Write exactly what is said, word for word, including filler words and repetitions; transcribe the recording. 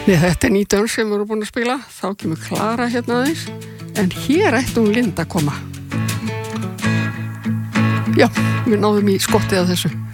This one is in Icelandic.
Nei, þetta er nýtön sem við erum búin að spila, þá kemur Klara hérna aðeins, en hér ætti hún Linda að koma. Já, við náðum í skottið að þessu.